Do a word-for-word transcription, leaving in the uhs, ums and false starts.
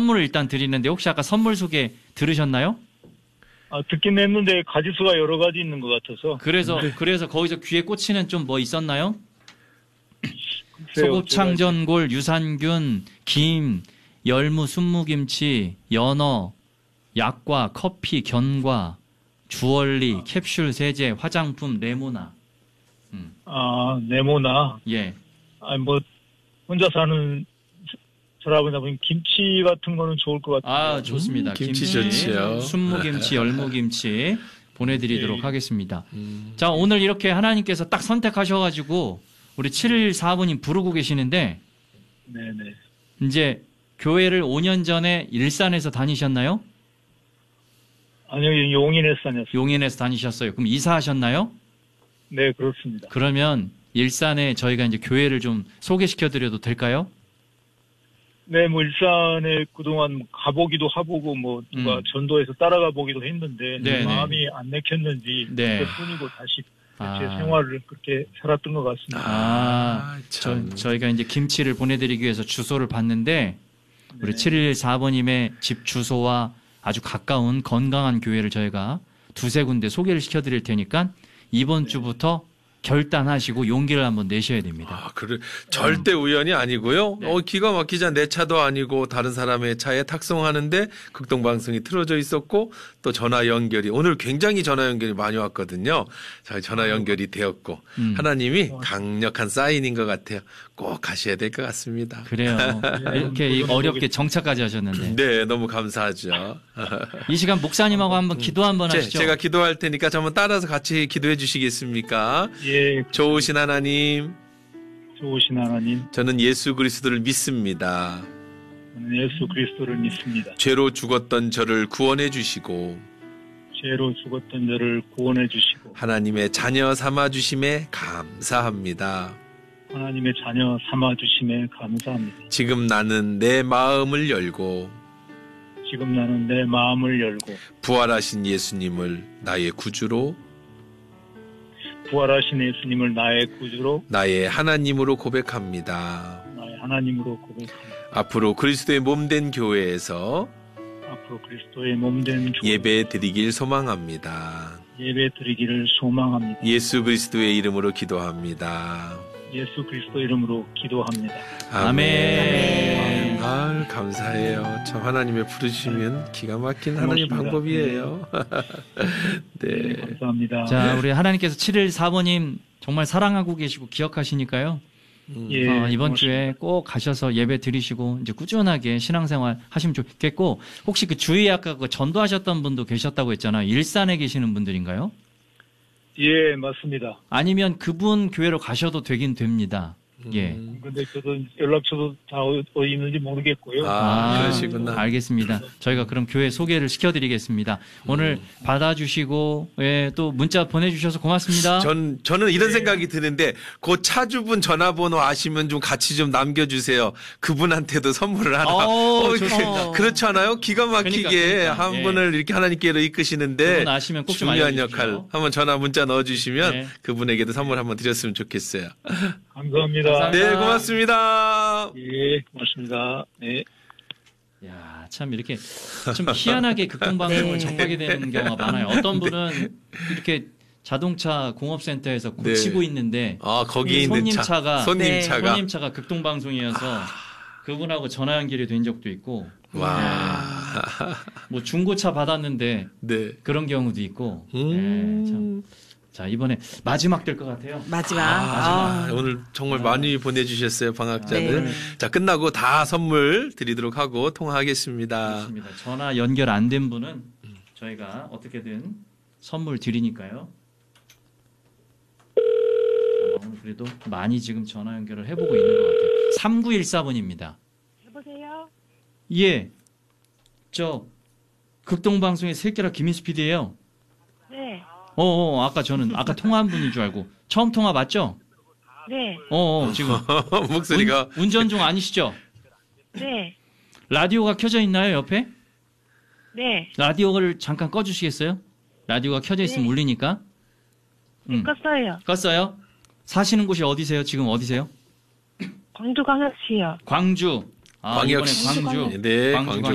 선물을 일단 드리는데 혹시 아까 선물 소개 들으셨나요? 아, 듣긴 했는데 가지수가 여러 가지 있는 것 같아서. 그래서 네. 그래서 거기서 귀에 꽂히는 좀 뭐 있었나요? 글쎄요, 소곱창전골, 유산균, 김, 열무, 순무김치, 연어, 약과, 커피, 견과, 주얼리, 캡슐 세제, 화장품, 레모나. 음. 아, 네모나. 예. 아니, 뭐, 혼자 사는 저라보다 보니 김치 같은 거는 좋을 것 같아요. 아, 좋습니다. 음, 김치 김치, 좋지요. 순무김치, 열무김치 보내드리도록 예. 하겠습니다. 음. 자, 오늘 이렇게 하나님께서 딱 선택하셔가지고 우리 칠일사 번님 부르고 계시는데 네네. 이제 교회를 오 년 전에 일산에서 다니셨나요? 아니요, 용인에서 다녔어요. 용인에서 다니셨어요. 그럼 이사하셨나요? 네, 그렇습니다. 그러면 일산에 저희가 이제 교회를 좀 소개시켜드려도 될까요? 네, 뭐 일산에 그동안 가보기도 해보고 뭐 누가 음. 전도해서 따라가 보기도 했는데 네네. 마음이 안 내켰는지 네. 그때뿐이고 다시 아. 제 생활을 그렇게 살았던 것 같습니다. 아, 참. 저, 저희가 이제 김치를 보내드리기 위해서 주소를 봤는데 우리 칠일사 번님의 집 주소와 아주 가까운 건강한 교회를 저희가 두세 군데 소개를 시켜드릴 테니까 이번 네. 주부터 결단하시고 용기를 한번 내셔야 됩니다. 아, 그래. 절대 우연이 아니고요. 네. 어, 기가 막히자 내 차도 아니고 다른 사람의 차에 탁송하는데 극동방송이 틀어져 있었고 또 전화 연결이 오늘 굉장히 전화 연결이 많이 왔거든요. 자, 전화 연결이 되었고 음. 하나님이 강력한 사인인 것 같아요. 꼭 가셔야 될 것 같습니다. 그래요. 이렇게 이 어렵게 정착까지 하셨는데 네, 너무 감사하죠. 이 시간 목사님하고 한번 기도 한번 제, 하시죠. 제가 기도할 테니까 한번 따라서 같이 기도해 주시겠습니까? 예, 좋으신 하나님, 좋으신 하나님, 저는 예수 그리스도를 믿습니다. 저는 예수 그리스도를 믿습니다. 죄로 죽었던 저를 구원해 주시고 죄로 죽었던 저를 구원해 주시고 하나님의 자녀 삼아 주심에 감사합니다. 하나님의 자녀 삼아 주심에 감사합니다. 지금 나는 내 마음을 열고 지금 나는 내 마음을 열고 부활하신 예수님을 나의 구주로 부활하신 예수님을 나의 구주로 나의 하나님으로 고백합니다. 나의 하나님으로 고백합니다. 앞으로 그리스도의 몸된 교회에서 앞으로 그리스도의 몸된 교회 예배 드리길 소망합니다. 예배 드리기를 소망합니다. 예수 그리스도의 이름으로 기도합니다. 예수 그리스도 이름으로 기도합니다. 아멘. 아, 감사해요. 참 하나님의 부르시면 기가 막힌 하나님 고맙습니다. 방법이에요. 네, 네. 감사합니다. 자, 우리 하나님께서 칠일사 번님 정말 사랑하고 계시고 기억하시니까요. 예, 어, 이번 고맙습니다. 주에 꼭 가셔서 예배 드리시고 이제 꾸준하게 신앙생활 하시면 좋겠고 혹시 그 주위에 아까 그 전도하셨던 분도 계셨다고 했잖아요. 일산에 계시는 분들인가요? 예, 맞습니다. 아니면 그분 교회로 가셔도 되긴 됩니다. 예. 근데 저도 연락처도 다 어- 어디 있는지 모르겠고요. 아, 그러시구나. 알겠습니다. 저희가 그럼 교회 소개를 시켜드리겠습니다. 오늘 받아주시고 예, 또 문자 보내주셔서 고맙습니다. 전, 저는 이런 생각이 드는데, 그 차주분 전화번호 아시면 좀 같이 좀 남겨주세요. 그분한테도 선물을 하나. 어, 어, 좋습니다. 그렇지 않아요? 기가 막히게 그러니까, 그러니까. 한 예. 분을 이렇게 하나님께로 이끄시는데, 그분 아시면 꼭 좀 중요한 알려주십시오. 역할. 한번 전화 문자 넣어주시면 네. 그분에게도 선물 한번 드렸으면 좋겠어요. 감사합니다. 감사합니다. 네, 고맙습니다. 예, 고맙습니다. 네. 야, 참 이렇게 좀 희한하게 극동방송을 네. 접하게 되는 경우가 많아요. 어떤 분은 이렇게 자동차 공업센터에서 고치고 있는데 아, 거기에 이 있는 손님 차. 차가 손님 네. 차가. 손님 차가 극동방송이어서 그분하고 전화 연결이 된 적도 있고 와. 뭐 중고차 받았는데 네. 그런 경우도 있고 음. 네, 참. 자, 이번에 마지막 될 것 같아요. 마지막. 아, 아, 오늘 정말 많이 보내주셨어요, 방학자들. 네. 자, 끝나고 다 선물 드리도록 하고 통화하겠습니다. 그렇습니다. 전화 연결 안 된 분은 저희가 어떻게든 선물 드리니까요. 자, 오늘 그래도 많이 지금 전화 연결을 해보고 있는 것 같아요. 삼구일사 번입니다. 여보세요? 예. 저 극동방송의 새끼라 김인수 피디예요. 네, 어, 어, 아까 저는 아까 통화한 분인 줄 알고 처음 통화 맞죠? 네, 어, 어 지금 목소리가. 운, 운전 중 아니시죠? 네, 라디오가 켜져 있나요 옆에? 네. 라디오를 잠깐 꺼주시겠어요? 라디오가 켜져 있으면 네. 울리니까. 음. 껐어요. 껐어요? 사시는 곳이 어디세요? 지금 어디세요? 광주광역시요. 광주. 아, 광역시. 이번에 광주. 네, 광주, 광주